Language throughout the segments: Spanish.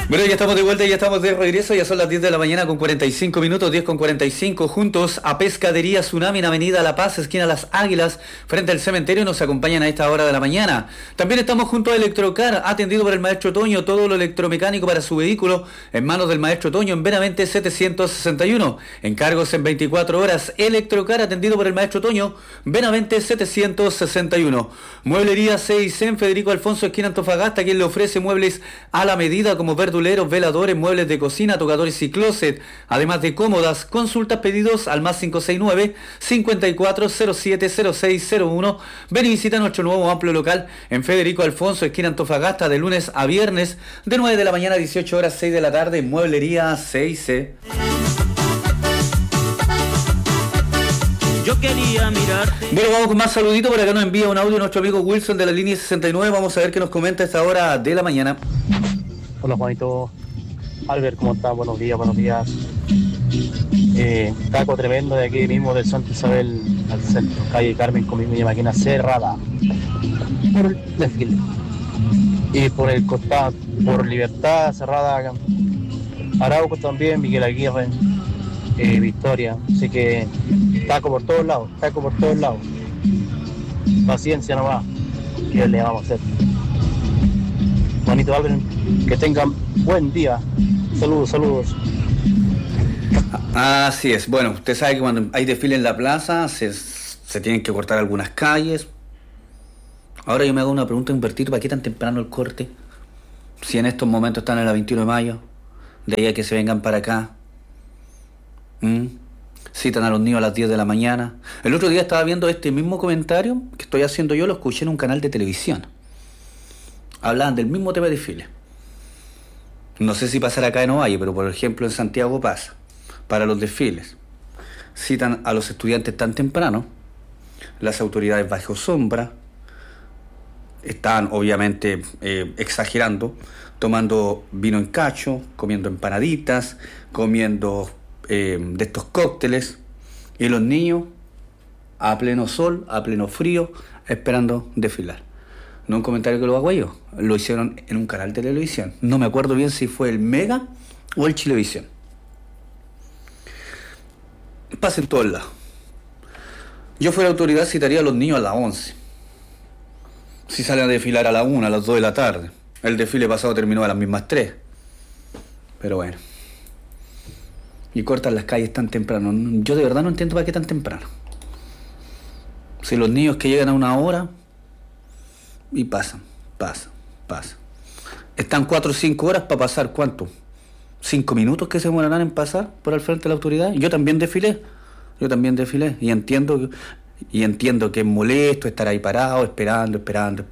Bueno, ya estamos de vuelta, ya estamos de regreso, ya son las 10 de la mañana con 45 minutos, 10 con 45, juntos a Pescadería Tsunami en Avenida La Paz, esquina Las Águilas, frente al cementerio, nos acompañan a esta hora de la mañana. También estamos junto a Electrocar, atendido por el maestro Toño, todo lo electromecánico para su vehículo, en manos del maestro Toño, en Benavente 761. Encargos en 24 horas, Electrocar, atendido por el maestro Toño, Benavente 761. Mueblería 6 en Federico Alfonso, esquina Antofagasta, quien le ofrece muebles a la medida como verduleros, veladores, muebles de cocina, tocadores y closet, además de cómodas. Consultas, pedidos al más 569-5407-0601. Ven y visita nuestro nuevo amplio local en Federico Alfonso, esquina Antofagasta, de lunes a viernes, de 9 de la mañana a 18 horas, 6 de la tarde, Mueblería 6C. Yo quería mirarte. Bueno, vamos con más saluditos. Por acá nos envía un audio nuestro amigo Wilson de la línea 69. Vamos a ver qué nos comenta a esta hora de la mañana. Hola Juanito, Albert, ¿cómo estás? Buenos días, buenos días. Taco tremendo de aquí mismo del Santa Isabel al centro, calle Carmen con mi máquina cerrada por el desfile. Y por el costado, por Libertad cerrada, Arauco también, Miguel Aguirre, Victoria. Así que taco por todos lados, taco por todos lados. Paciencia nomás, ¿qué le vamos a hacer? Juanito, Albert, que tengan buen día. Saludos, saludos. Así es. Bueno, usted sabe que cuando hay desfile en la plaza se tienen que cortar algunas calles. Ahora yo me hago una pregunta invertida: ¿para qué tan temprano el corte? Si en estos momentos están en la 21 de mayo, de ahí a que se vengan para acá. Citan a los niños a las 10 de la mañana. El otro día estaba viendo este mismo comentario que estoy haciendo yo, lo escuché en un canal de televisión. Hablaban del mismo tema de desfile. No sé si pasará acá en Ovalle, pero por ejemplo en Santiago pasa. Para los desfiles citan a los estudiantes tan temprano, las autoridades bajo sombra, están obviamente exagerando, tomando vino en cacho, comiendo empanaditas, comiendo de estos cócteles, y los niños a pleno sol, a pleno frío, esperando desfilar. No un comentario que lo hago yo, lo hicieron en un canal de televisión. No me acuerdo bien si fue el Mega o el Chilevisión. Pasa en todos lados. Yo fuera autoridad citaría a los niños a las 11. Si salen a desfilar a la 1, a las 2 de la tarde. El desfile pasado terminó a las mismas 3. Pero bueno. Y cortan las calles tan temprano. Yo de verdad no entiendo para qué tan temprano. Si los niños que llegan a una hora y pasan. Están 4 o 5 horas para pasar, ¿cuánto? 5 minutos que se demorarán en pasar por al frente de la autoridad. Yo también desfilé y entiendo que es molesto estar ahí parado, esperando.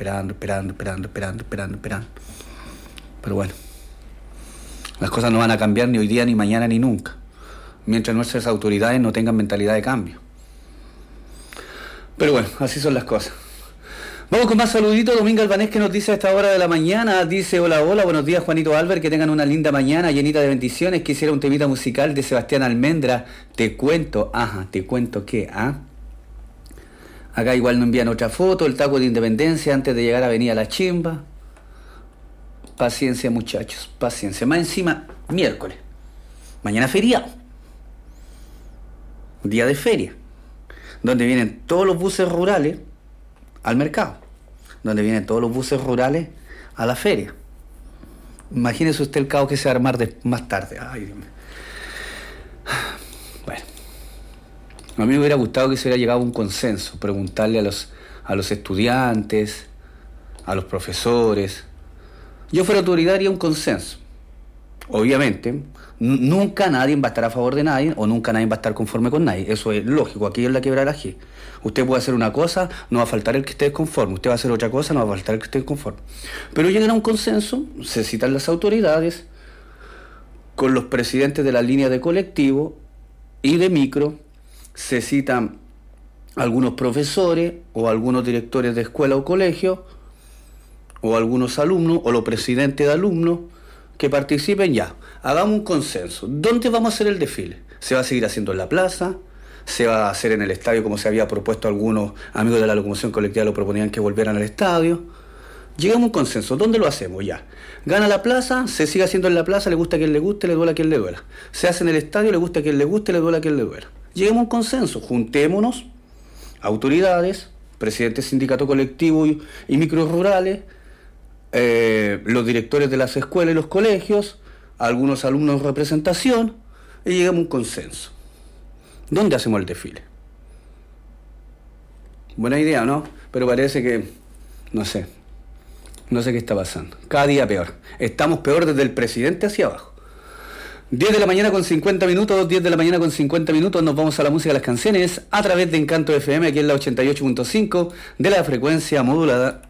Pero bueno, las cosas no van a cambiar ni hoy día, ni mañana, ni nunca, mientras nuestras autoridades no tengan mentalidad de cambio. Pero bueno, así son las cosas. Vamos con más saluditos. Domingo Albanés, que nos dice a esta hora de la mañana, dice: hola, buenos días Juanito, Albert, que tengan una linda mañana llenita de bendiciones. Quisiera un temita musical de Sebastián Almendra, te cuento qué, Acá igual nos envían otra foto, el taco de Independencia antes de llegar a Avenida La Chimba. Paciencia muchachos, paciencia. Más encima, miércoles, mañana feriado, día de feria, donde vienen todos los buses rurales al mercado, donde vienen todos los buses rurales a la feria. Imagínese usted el caos que se va a armar más tarde. Ay, Dios mío. Bueno, a mí me hubiera gustado que se hubiera llegado a un consenso, preguntarle a los estudiantes, a los profesores. Yo fuera autoridad haría un consenso. Obviamente, nunca nadie va a estar a favor de nadie, o nunca nadie va a estar conforme con nadie. Eso es lógico, aquí es la quiebra de la G. Usted puede hacer una cosa, no va a faltar el que esté desconforme. Usted va a hacer otra cosa, no va a faltar el que esté desconforme. Pero llegan a un consenso, se citan las autoridades, con los presidentes de la línea de colectivo y de micro, se citan algunos profesores, o algunos directores de escuela o colegio, o algunos alumnos, o los presidentes de alumnos, que participen ya. Hagamos un consenso. ¿Dónde vamos a hacer el desfile? ¿Se va a seguir haciendo en la plaza? ¿Se va a hacer en el estadio como se había propuesto? Algunos amigos de la locomoción colectiva lo proponían que volvieran al estadio. Lleguemos a un consenso. ¿Dónde lo hacemos? Ya. Gana la plaza, se sigue haciendo en la plaza, le gusta a quien le guste, le duela a quien le duela. Se hace en el estadio, le gusta a quien le guste, le duela a quien le duela. Lleguemos a un consenso. Juntémonos, autoridades, presidentes de sindicato colectivo y micros rurales, los directores de las escuelas y los colegios, algunos alumnos de representación, y llegamos a un consenso. ¿Dónde hacemos el desfile? Buena idea, ¿no? Pero parece que, no sé qué está pasando. Cada día peor. Estamos peor desde el presidente hacia abajo. 10 de la mañana con 50 minutos, 10 de la mañana con 50 minutos, nos vamos a la música de las canciones a través de Encanto FM, aquí en la 88.5 de la frecuencia modulada.